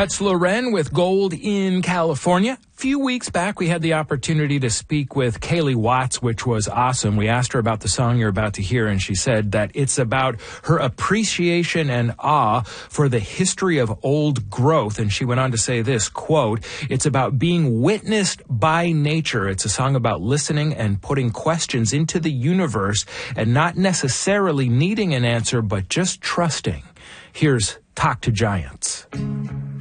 That's Loren with Gold in California. A few weeks back, we had the opportunity to speak with Kaylee Watts, which was awesome. We asked her about the song you're about to hear, and she said that it's about her appreciation and awe for the history of old growth. And she went on to say this, quote, "It's about being witnessed by nature. It's a song about listening and putting questions into the universe and not necessarily needing an answer, but just trusting." Here's Talk to Giants.